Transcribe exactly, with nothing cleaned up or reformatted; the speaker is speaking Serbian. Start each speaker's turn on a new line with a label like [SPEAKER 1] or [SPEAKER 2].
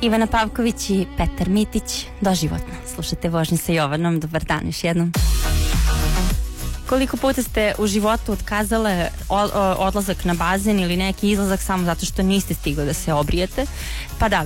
[SPEAKER 1] Ivana Pavković i Petar Mitić, doživotno. Slušajte Vožnji sa Jovanom, dobar dan još jednom. Koliko puta ste u životu otkazale odlazak na bazen ili neki izlazak samo zato što niste stigli da se obrijete? Pa da,